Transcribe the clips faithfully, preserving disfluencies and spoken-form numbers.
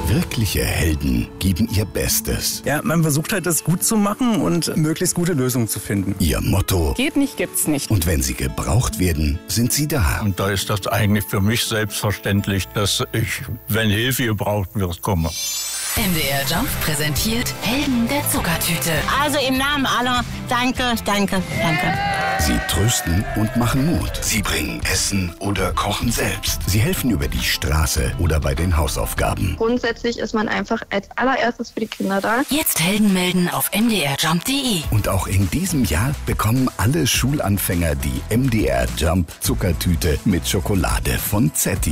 Wirkliche Helden geben ihr Bestes. Ja, man versucht halt, das gut zu machen und möglichst gute Lösungen zu finden. Ihr Motto: Geht nicht, gibt's nicht. Und wenn sie gebraucht werden, sind sie da. Und da ist das eigentlich für mich selbstverständlich, dass ich, wenn Hilfe gebraucht wird, komme. M D R Jump präsentiert Helden der Zuckertüte. Also im Namen aller, danke, danke, danke. Sie trösten und machen Mut. Sie bringen Essen oder kochen selbst. Sie helfen über die Straße oder bei den Hausaufgaben. Grundsätzlich ist man einfach als allererstes für die Kinder da. Jetzt Helden melden auf m d r jump punkt d e. Und auch in diesem Jahr bekommen alle Schulanfänger die M D R Jump Zuckertüte mit Schokolade von Zetti.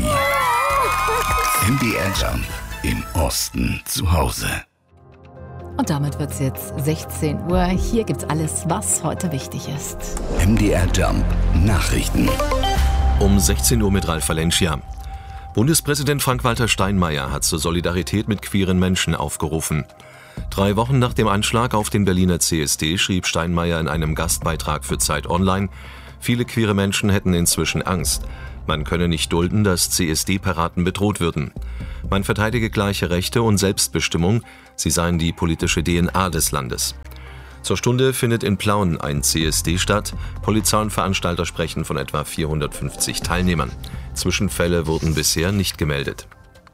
M D R Jump. Im Osten zu Hause. Und damit wird es jetzt sechzehn Uhr. Hier gibt's alles, was heute wichtig ist. M D R Jump Nachrichten. Um sechzehn Uhr mit Ralf Valencia. Bundespräsident Frank-Walter Steinmeier hat zur Solidarität mit queeren Menschen aufgerufen. Drei Wochen nach dem Anschlag auf den Berliner C S D schrieb Steinmeier in einem Gastbeitrag für Zeit Online, viele queere Menschen hätten inzwischen Angst. Man könne nicht dulden, dass C S D-Paraden bedroht würden. Man verteidige gleiche Rechte und Selbstbestimmung, sie seien die politische D N A des Landes. Zur Stunde findet in Plauen ein C S D statt. Polizei und Veranstalter sprechen von etwa vierhundertfünfzig Teilnehmern. Zwischenfälle wurden bisher nicht gemeldet.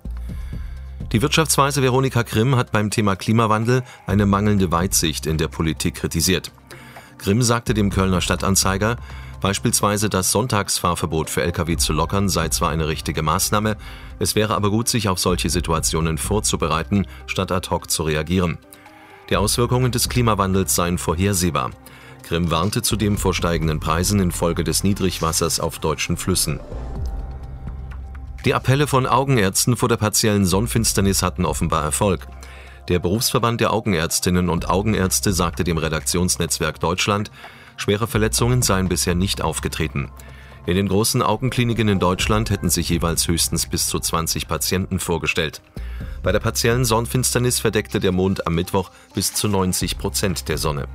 Die Wirtschaftsweise Veronika Grimm hat beim Thema Klimawandel eine mangelnde Weitsicht in der Politik kritisiert. Grimm sagte dem Kölner Stadtanzeiger, beispielsweise das Sonntagsfahrverbot für L K W zu lockern sei zwar eine richtige Maßnahme, es wäre aber gut, sich auf solche Situationen vorzubereiten, statt ad hoc zu reagieren. Die Auswirkungen des Klimawandels seien vorhersehbar. Grimm warnte zudem vor steigenden Preisen infolge des Niedrigwassers auf deutschen Flüssen. Die Appelle von Augenärzten vor der partiellen Sonnenfinsternis hatten offenbar Erfolg. Der Berufsverband der Augenärztinnen und Augenärzte sagte dem Redaktionsnetzwerk Deutschland, schwere Verletzungen seien bisher nicht aufgetreten. In den großen Augenkliniken in Deutschland hätten sich jeweils höchstens bis zu zwanzig Patienten vorgestellt. Bei der partiellen Sonnenfinsternis verdeckte der Mond am Mittwoch bis zu neunzig Prozent der Sonne.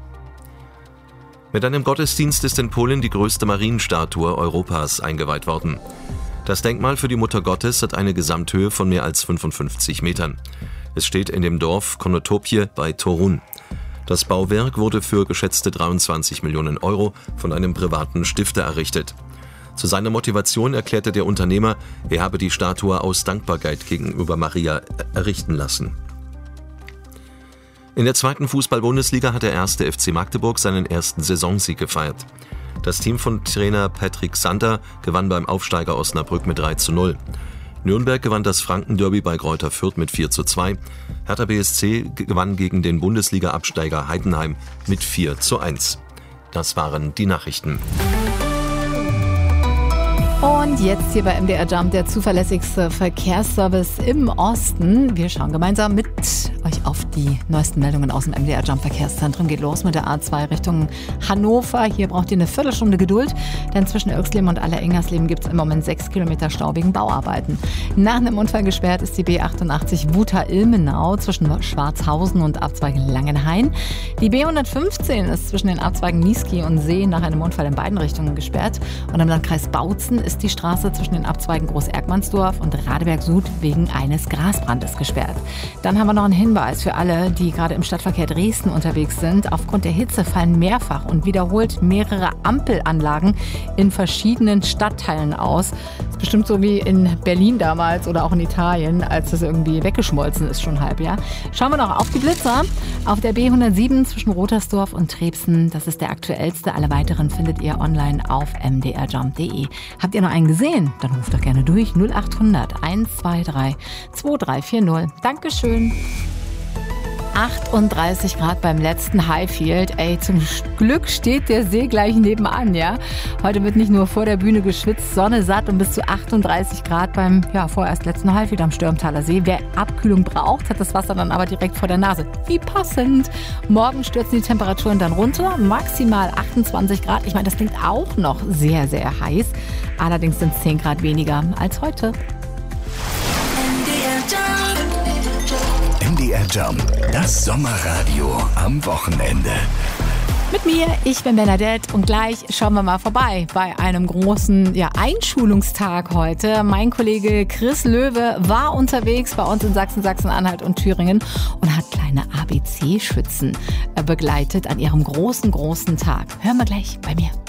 Mit einem Gottesdienst ist in Polen die größte Marienstatue Europas eingeweiht worden. Das Denkmal für die Mutter Gottes hat eine Gesamthöhe von mehr als fünfundfünfzig Metern. Es steht in dem Dorf Konotopie bei Torun. Das Bauwerk wurde für geschätzte dreiundzwanzig Millionen Euro von einem privaten Stifter errichtet. Zu seiner Motivation erklärte der Unternehmer, er habe die Statue aus Dankbarkeit gegenüber Maria errichten lassen. In der zweiten Fußball-Bundesliga hat der erste F C Magdeburg seinen ersten Saisonsieg gefeiert. Das Team von Trainer Patrick Sander gewann beim Aufsteiger Osnabrück mit drei zu null. Nürnberg gewann das Franken-Derby bei Greuther Fürth mit vier zu zwei. Hertha B S C gewann gegen den Bundesliga-Absteiger Heidenheim mit vier zu eins. Das waren die Nachrichten. Und jetzt hier bei M D R Jump der zuverlässigste Verkehrsservice im Osten. Wir schauen gemeinsam mit euch auf die neuesten Meldungen aus dem M D R Jump Verkehrszentrum. Geht los mit der A zwei Richtung Hannover. Hier braucht ihr eine Viertelstunde Geduld, denn zwischen Irxleben und Aller-Engersleben gibt es im Moment sechs Kilometer Stau wegen Bauarbeiten. Nach einem Unfall gesperrt ist die B achtundachtzig Wutha-Ilmenau zwischen Schwarzhausen und Abzweigen Langenhain. Die B hundertfünfzehn ist zwischen den Abzweigen Niesky und See nach einem Unfall in beiden Richtungen gesperrt. Und im Landkreis Bautzen ist die Straße zwischen den Abzweigen Groß-Erkmannsdorf und Radeberg-Süd wegen eines Grasbrandes gesperrt. Dann haben wir noch einen Hinweis für alle, die gerade im Stadtverkehr Dresden unterwegs sind. Aufgrund der Hitze fallen mehrfach und wiederholt mehrere Ampelanlagen in verschiedenen Stadtteilen aus. Das ist bestimmt so wie in Berlin damals oder auch in Italien, als das irgendwie weggeschmolzen ist schon halb, ja. Schauen wir noch auf die Blitzer. Auf der B hundertsieben zwischen Rotersdorf und Trebsen, das ist der aktuellste. Alle weiteren findet ihr online auf m d r jump punkt d e. Habt ihr noch einen gesehen? Dann ruft doch gerne durch null achthundert eins zwei drei zwei drei vier null. Dankeschön. achtunddreißig Grad beim letzten Highfield. Ey, zum Glück steht der See gleich nebenan, ja. Heute wird nicht nur vor der Bühne geschwitzt, Sonne satt und bis zu achtunddreißig Grad beim, ja, vorerst letzten Highfield am Stürmtaler See. Wer Abkühlung braucht, hat das Wasser dann aber direkt vor der Nase. Wie passend. Morgen stürzen die Temperaturen dann runter, maximal achtundzwanzig Grad. Ich meine, das klingt auch noch sehr, sehr heiß. Allerdings sind es zehn Grad weniger als heute. M D R Jump, das Sommerradio am Wochenende. Mit mir, ich bin Bernadette und gleich schauen wir mal vorbei bei einem großen ja, Einschulungstag heute. Mein Kollege Chris Löwe war unterwegs bei uns in Sachsen, Sachsen-Anhalt und Thüringen und hat kleine A B C-Schützen begleitet an ihrem großen, großen Tag. Hören wir gleich bei mir.